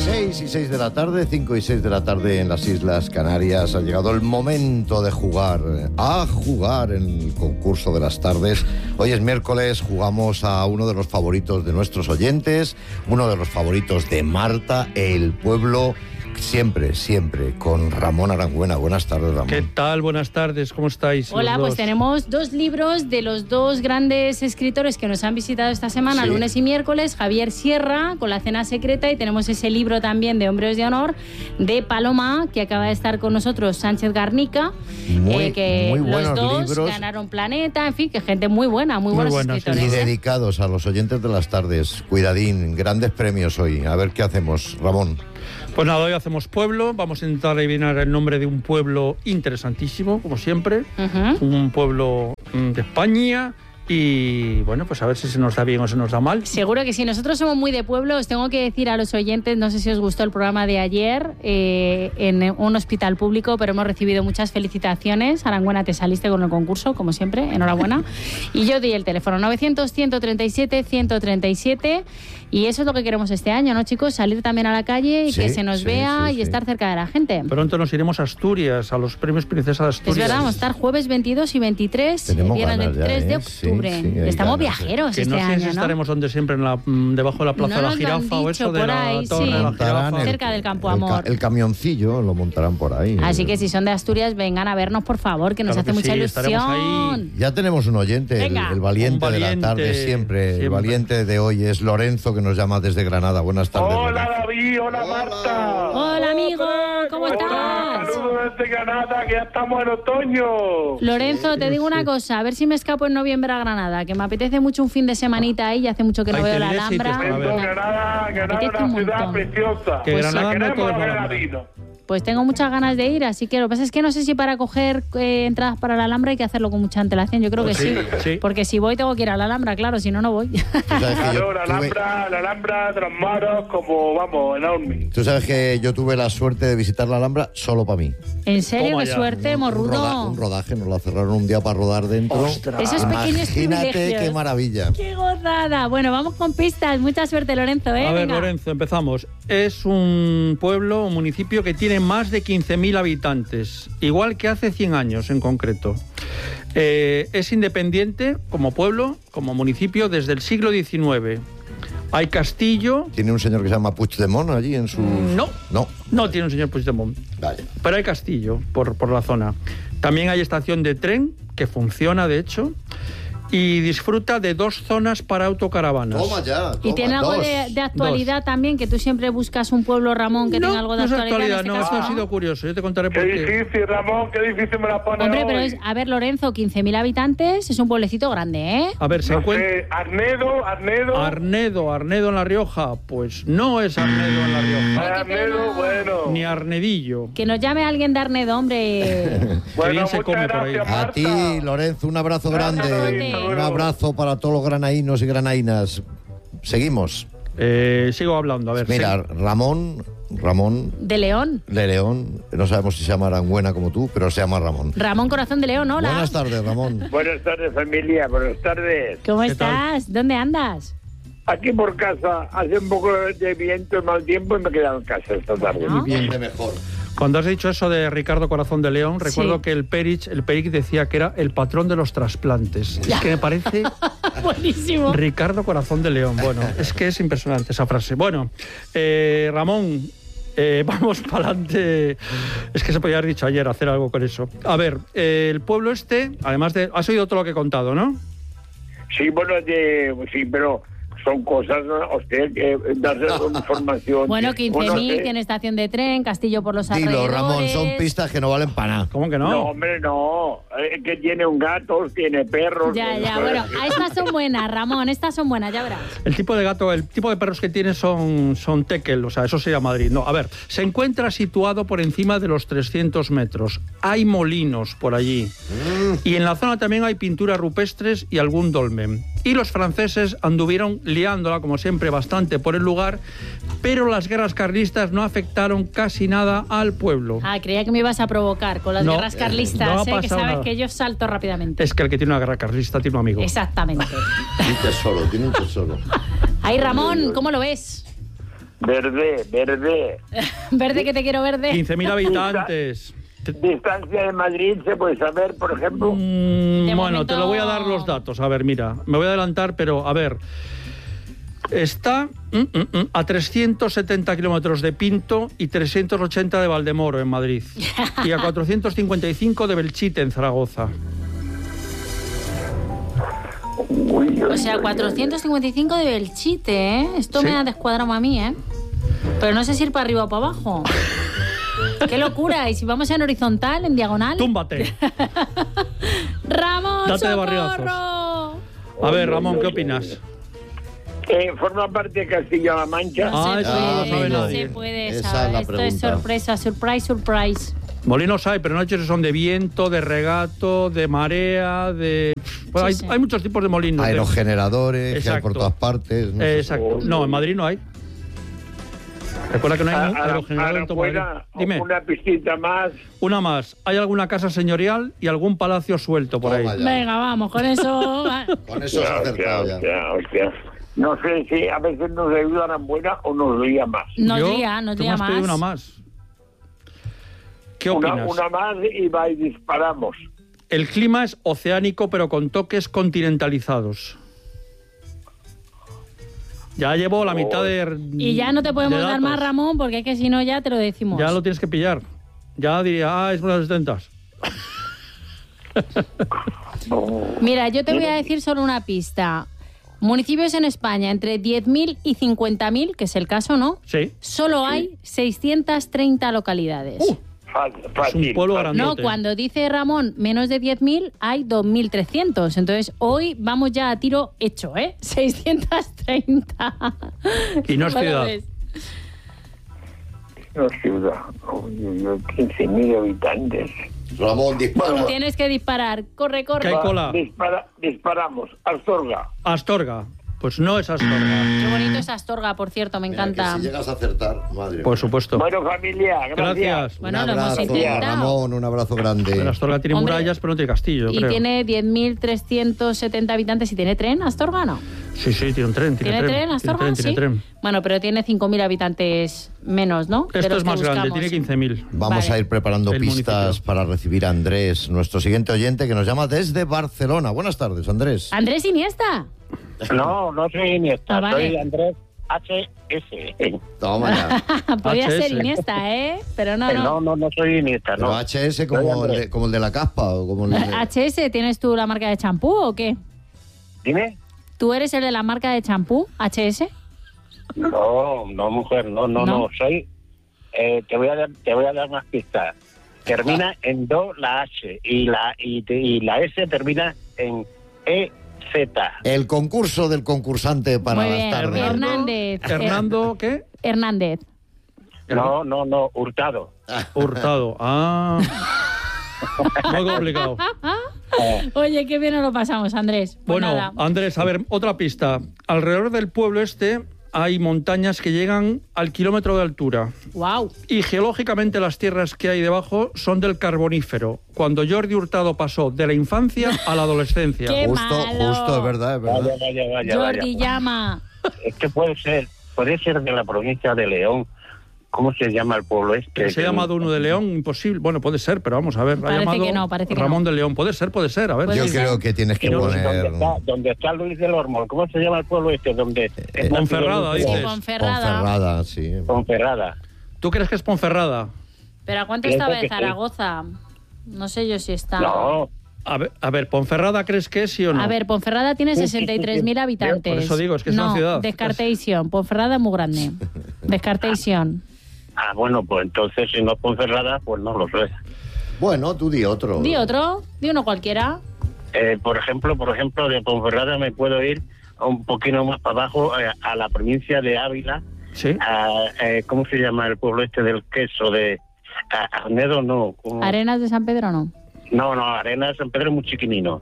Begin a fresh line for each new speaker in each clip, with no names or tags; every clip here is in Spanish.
6 de la tarde, 5 y 6 de la tarde en las Islas Canarias. Ha llegado el momento de jugar en el concurso de las tardes. Hoy es miércoles, jugamos a uno de los favoritos de nuestros oyentes, uno de los favoritos de Marta, El Pueblo. Siempre, con Ramón Arangüena. Buenas tardes, Ramón.
¿Qué tal? Buenas tardes, ¿cómo estáis?
Hola, pues tenemos dos libros de los dos grandes escritores que nos han visitado esta semana, sí. Lunes y miércoles, Javier Sierra, con La cena secreta, y tenemos ese libro también de Hombres de Honor, de Paloma, que acaba de estar con nosotros, Sánchez Garnica, que muy los dos libros. Ganaron Planeta, en fin, que gente muy buena, muy buenos escritores.
Y dedicados a los oyentes de las tardes. Cuidadín, grandes premios hoy. A ver qué hacemos, Ramón.
Pues nada, hoy hacemos pueblo, vamos a intentar adivinar el nombre de un pueblo interesantísimo, como siempre, un pueblo de España. Y bueno, pues a ver si se nos da bien o se nos da mal.
Seguro que sí, nosotros somos muy de pueblo. Os tengo que decir a los oyentes, no sé si os gustó el programa de ayer en un hospital público, pero hemos recibido muchas felicitaciones. Arangüena, te saliste con el concurso, como siempre, enhorabuena. Y yo di el teléfono 900-137-137. Y eso es lo que queremos este año, ¿no, chicos? Salir también a la calle y que se nos vea y estar cerca de la gente.
Pronto nos iremos a Asturias, a los premios Princesa de Asturias.
Es verdad, vamos a estar jueves 22 y 23, viernes 23 de octubre. Estamos viajeros
que
este
no sé
año,
si estaremos donde siempre, debajo de la Plaza de la Jirafa o eso, de la Torre de la Jirafa.
Cerca del Campo Amor.
El camioncillo lo montarán por ahí.
Así que si son de Asturias, vengan a vernos, por favor, que nos hace mucha ilusión.
Ya tenemos un oyente, el valiente de la tarde siempre. El valiente de hoy es Lorenzo, que nos llama desde Granada. Buenas tardes.
Hola, David. Hola, Marta.
Hola, amigo. ¿Cómo estás?
Saludos desde Granada, que ya estamos en otoño.
Lorenzo, te digo una cosa. A ver si me escapo en noviembre a Granada, que me apetece mucho un fin de semanita ahí y hace mucho que no veo la Alhambra.
Granada es una ciudad preciosa.
Que Granada no todo es
Pues tengo muchas ganas de ir, así que lo que pasa es que no sé si para coger entradas para la Alhambra hay que hacerlo con mucha antelación. Yo creo que sí, porque si voy tengo que ir a la Alhambra, claro, si no, no voy.
Claro, la Alhambra de los Moros, como, vamos, enorme.
Tú sabes que yo tuve la suerte de visitar la Alhambra solo para mí.
¿En serio? ¡Qué suerte, morrudo!
Un rodaje, nos la cerraron un día para rodar dentro.
¡Ostras! Esos pequeños
Imagínate
privilegios.
¡Qué maravilla!
¡Qué gozada! Bueno, vamos con pistas. Mucha suerte, Lorenzo, ¿eh?
A ver,
Venga.
Lorenzo, empezamos. Es un pueblo, un municipio que tiene más de 15.000 habitantes, igual que hace 100 años en concreto. Es independiente como pueblo, como municipio, desde el siglo XIX. Hay castillo.
¿Tiene un señor que se llama Puigdemont allí en su...?
No tiene un señor Puigdemont.
Vale.
Pero hay castillo por la zona. También hay estación de tren, que funciona, de hecho, y disfruta de 2 zonas para autocaravanas.
Toma ya.
Y tiene algo de actualidad también, que tú siempre buscas un pueblo, Ramón, que tenga algo de actualidad.
No, esto ha sido curioso. Yo te contaré por qué.
Qué difícil, Ramón, qué difícil me la pone.
Hombre,
hoy.
pero a ver, Lorenzo, 15.000 habitantes, es un pueblecito grande, ¿eh?
A ver, se encuentra...
Arnedo.
Arnedo en La Rioja. Pues no es Arnedo en La Rioja.
Arnedo, bueno.
Ni Arnedillo.
Que nos llame alguien de Arnedo, hombre.
Qué bien se come por ahí.
A ti, Lorenzo, un abrazo grande. Un abrazo para todos los granaínos y granainas. Seguimos.
Sigo hablando, a ver.
Mira, Ramón...
De León.
De León. No sabemos si se llama Arangüena como tú, pero se llama Ramón.
Ramón Corazón de León, hola.
Buenas tardes, Ramón.
Buenas tardes, familia. Buenas tardes.
¿Cómo estás? ¿Dónde andas?
Aquí por casa. Hace un poco de viento y mal tiempo y me he quedado en casa esta tarde.
Bueno.
Bien de mejor.
Cuando has dicho eso de Ricardo Corazón de León, recuerdo que el Peric decía que era el patrón de los trasplantes. Es que me parece...
Buenísimo.
Ricardo Corazón de León. Bueno, es que es impresionante esa frase. Bueno, Ramón, vamos para adelante. Es que se podía haber dicho ayer hacer algo con eso. A ver, el pueblo además de... Has oído todo lo que he contado, ¿no?
Sí, bueno, sí, pero... son cosas, ¿no? Usted darse información.
Bueno, 15.000, tiene estación de tren, castillo por los alrededores.
Dilo, Ramón, son pistas que no valen para nada.
¿Cómo que no?
No, hombre, no. Que tiene un gato, tiene perros.
Ya, bueno, estas son buenas, Ramón, estas son buenas, ya verás.
El tipo de gato, el tipo de perros que tiene son tekel, o sea, eso sería Madrid. No, a ver, se encuentra situado por encima de los 300 metros. Hay molinos por allí. Y en la zona también hay pinturas rupestres y algún dolmen. Y los franceses anduvieron liándola, como siempre, bastante por el lugar, pero las guerras carlistas no afectaron casi nada al pueblo.
Ah, creía que me ibas a provocar con las guerras carlistas, que sabes nada. Que yo salto rápidamente.
Es que el que tiene una guerra carlista tiene un amigo.
Exactamente.
Tiene un tesoro.
Ahí, Ramón, ¿cómo lo ves?
Verde.
Verde que te quiero verde.
15.000 habitantes.
Distancia de Madrid, ¿se puede saber, por ejemplo?
Bueno,
momento-
te lo voy a dar los datos. A ver, mira, me voy a adelantar, pero a ver. Está a 370 kilómetros de Pinto y 380 de Valdemoro, en Madrid. Y a 455 de Belchite, en Zaragoza.
O sea, 455 de Belchite, ¿eh? Esto
Sí.
me ha descuadrado a mí, ¿eh? Pero no sé si ir para arriba o para abajo. ¡Qué locura! ¿Y si vamos en horizontal, en diagonal?
¡Túmbate!
¡Ramón,
Date de
socorro!
barrigazos. A ver, Ramón, ¿qué opinas?
¿Forma parte de Castilla-La Mancha?
Ah, eso no lo sabe
no
nadie.
se puede
Esa
saber.
es la
Esto es
pregunta.
sorpresa, surprise.
Molinos hay, pero no sé si son de viento, de regato, de marea, de... Bueno,
Sí, sí.
hay muchos tipos de molinos.
Aerogeneradores, que hay por
Exacto.
todas partes. No sé.
Exacto. No, en Madrid no hay. Recuerda que no hay aerogenerador
Ahora
en todo Madrid.
fuera,
Dime,
una pistita más.
una más. ¿Hay alguna casa señorial y algún palacio suelto por ahí?
Toma ya.
Venga, vamos, con eso...
Con eso has acertado ya.
Hostia. No sé si a veces nos ayudan buena o nos lía más.
Nos
Yo,
lía
tú me has pedido una más. ¿Qué opinas?
Una más y va y disparamos.
El clima es oceánico, pero con toques continentalizados. Ya llevo la mitad de...
Y ya no te podemos
de
dar
datos.
más, Ramón, porque es que si no ya te lo decimos.
Ya lo tienes que pillar. Ya diría, es unas 70.
Mira, yo te voy a decir solo una pista. Municipios en España entre 10.000 y 50.000, que es el caso, ¿no?
Sí.
Solo hay 630 localidades.
Fácil.
Es un pueblo grande.
No,
grandote.
cuando dice Ramón menos de 10.000 hay 2.300. Entonces hoy vamos ya a tiro hecho, ¿eh? 630.
Y no es
¿Cómo lo
ciudad.
ves?
No, ciudad. 15.000 habitantes.
Ramón, dispara.
Tienes que disparar. Corre,
¿Qué hay
corre.
cola?
Disparamos. Astorga.
Astorga. Pues no es Astorga.
Qué bonito es Astorga, por cierto, me
Mira, que
encanta.
si llegas a acertar, madre
Por
mía.
supuesto.
Bueno, familia, gracias.
Gracias.
Bueno,
un
lo hemos
abrazo,
intentado.
Ramón, un abrazo grande.
Pero Astorga tiene
Hombre,
murallas, pero no tiene castillo,
Y
creo.
tiene 10.370 habitantes y tiene tren, Astorga, ¿no?
Sí, tiene un tren.
¿Tiene tren, Astorga?
Tiene tren.
Bueno, pero tiene 5.000 habitantes menos, ¿no? De
Esto
los
es
que
más grande,
buscamos.
tiene 15.000.
Vamos
Vale.
a ir preparando
El
pistas
municipio.
para recibir a Andrés, nuestro siguiente oyente, que nos llama desde Barcelona. Buenas tardes, Andrés.
Andrés Iniesta.
No soy Iniesta,
Ah, vale.
soy Andrés HS.
Toma ya.
Podría
HS.
ser Iniesta, ¿eh? Pero no.
No soy Iniesta,
Pero
no.
HS como el de la caspa o como el de...
HS, ¿tienes tú la marca de champú o qué?
Dime.
¿Tú eres el de la marca de champú, HS?
No, mujer, no. Soy. Te voy a dar más pistas. Termina en do la H y la S termina en EZ.
El concurso del concursante para
Muy
las
bien,
tardes.
Hernández.
Hernando, ¿qué?
Hernández.
No, Hurtado.
Hurtado. Ah. Muy complicado.
Oye, qué bien nos lo pasamos, Andrés. Pues
Bueno,
nada.
Andrés, a ver, otra pista. Alrededor del pueblo este hay montañas que llegan al kilómetro de altura.
Wow.
Y geológicamente las tierras que hay debajo son del Carbonífero, cuando Jordi Hurtado pasó de la infancia a la adolescencia.
Qué
Justo,
malo.
es verdad.
Vaya.
Jordi llama.
Es que puede ser de la provincia de León. ¿Cómo se llama el pueblo este?
Que se ha llamado uno de León, imposible. Bueno, puede ser, pero vamos a ver.
Parece
ha llamado
que no, parece que
Ramón
no.
de León. Puede ser, a ver.
Puede
Yo
ser.
creo que tienes que
No,
poner...
¿Dónde está Luis del Olmo? ¿Cómo se llama el pueblo este? Donde
Ponferrada,
Luis del
dices.
Olmo?
Ponferrada.
sí.
Ponferrada.
¿Tú crees que es Ponferrada?
¿Pero a cuánto
Pienso
estaba
que
de
sí.
Zaragoza? No sé yo si está.
No,
A ver, ¿Ponferrada crees que es sí o no?
A ver, Ponferrada tiene
Sí, sí,
63.000
sí.
habitantes.
Por eso digo, es que es
no,
una ciudad.
Descartation. Ponferrada es muy grande. Descartation.
bueno, pues entonces si no es Ponferrada, pues no lo sé.
Bueno, tú di otro.
Di otro, di uno cualquiera.
Por ejemplo, de Ponferrada me puedo ir un poquito más para abajo a la provincia de Ávila.
Sí.
¿Cómo se llama el pueblo este del queso? Arnedo, no. ¿cómo?
Arenas de San Pedro, no.
No, Arena de San Pedro es muy chiquinino.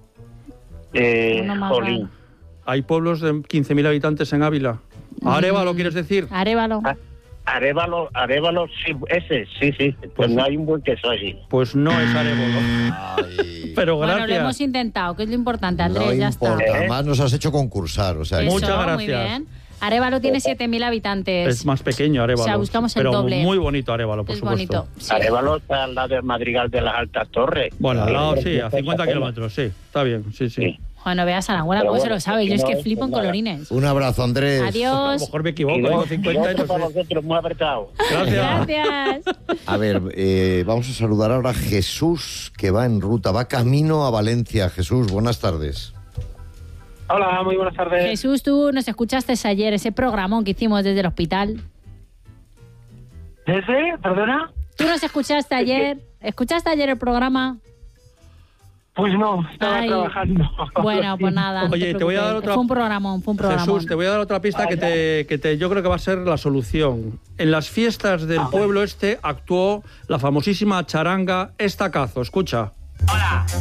Uno más
Jolín.
grande.
Hay pueblos de 15.000 habitantes en Ávila. ¿Arévalo quieres decir?
Arévalo.
Arévalo, sí, ese, sí. Pues no hay un buen queso allí.
Pues no es Arévalo.
Ay,
Pero
Bueno,
gracias.
lo hemos intentado, que es lo importante, Andrés,
no
ya
importa.
está.
Además nos has hecho concursar. O sea,
Eso,
Muchas
muy
gracias.
bien. Arévalo tiene 7.000 habitantes.
Es más pequeño Arévalo.
O sea, buscamos el
pero
doble.
muy bonito Arévalo, por
Es
supuesto.
bonito. Sí.
Arévalo está al lado del Madrigal de las Altas Torres.
Bueno, al lado sí, a 50 kilómetros, sí. Está bien, sí.
Bueno, veas a la abuela,
Pero
cómo se
bueno,
lo sabe. Yo es que
no,
flipo en
nada.
colorines.
Un abrazo, Andrés.
A lo
Adiós.
mejor me equivoco,
Y
digo
dos
50 y
para
no sé.
vosotros, muy apretado.
Gracias.
Gracias.
A ver, vamos a saludar ahora a Jesús, que va en ruta, va camino a Valencia. Jesús, buenas tardes.
Hola, muy buenas tardes.
Jesús, tú nos escuchaste ayer, ese programón que hicimos desde el hospital.
¿Desde? ¿Perdona?
¿Tú nos escuchaste ayer? ¿Escuchaste ayer el programa?
Pues no, estaba
Ay.
trabajando.
Bueno, pues nada. no
Oye, te voy a dar
preocupes.
otra-
Fue un programón.
Jesús, te voy a dar otra pista que te yo creo que va a ser la solución. En las fiestas del pueblo actuó la famosísima charanga Estacazo. Escucha.
Hola,